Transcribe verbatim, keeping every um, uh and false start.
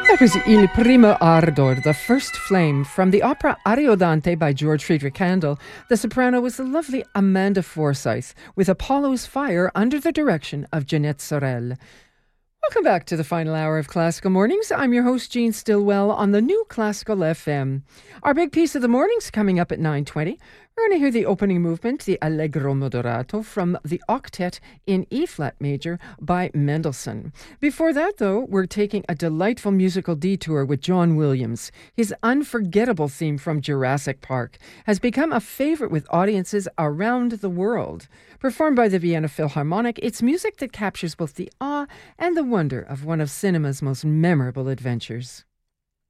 That was Il Primo Ardor, the first flame, from the opera Ariodante by George Friedrich Handel. The soprano was the lovely Amanda Forsyth, with Apollo's Fire under the direction of Jeanette Sorel. Welcome back to the final hour of Classical Mornings. I'm your host, Jean Stillwell, on the new Classical F M. Our big piece of the morning's coming up at nine twenty. We're going to hear the opening movement, the Allegro Moderato, from the Octet in E-flat major by Mendelssohn. Before that, though, we're taking a delightful musical detour with John Williams. His unforgettable theme from Jurassic Park has become a favorite with audiences around the world. Performed by the Vienna Philharmonic, it's music that captures both the awe and the wonder of one of cinema's most memorable adventures.